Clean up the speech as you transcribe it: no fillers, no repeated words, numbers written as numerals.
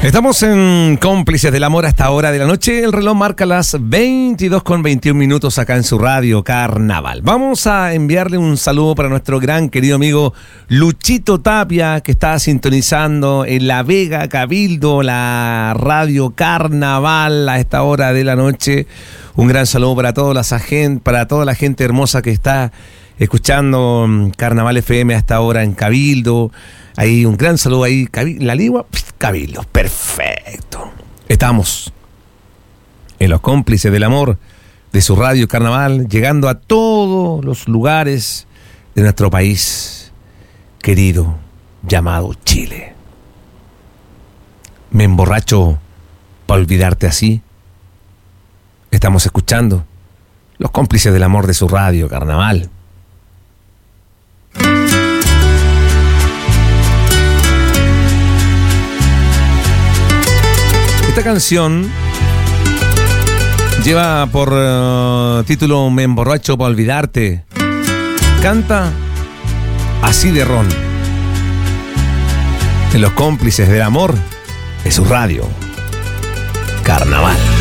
Estamos en Cómplices del Amor hasta hora de la noche. El reloj marca las 22:21 acá en su radio Carnaval. Vamos a enviarle un saludo para nuestro gran querido amigo Luchito Tapia, que está sintonizando en La Vega, Cabildo, la radio Carnaval a esta hora de la noche. Un gran saludo para toda la gente hermosa que está escuchando Carnaval FM hasta ahora en Cabildo. Ahí un gran saludo ahí, La Ligua, Cabildo, perfecto. Estamos en los Cómplices del Amor de su radio Carnaval, llegando a todos los lugares de nuestro país querido, llamado Chile. Me emborracho para olvidarte así. Estamos escuchando los Cómplices del Amor de su radio Carnaval. Esta canción lleva por título Me emborracho para olvidarte. Canta Así de Ron en los Cómplices del Amor de su radio Carnaval.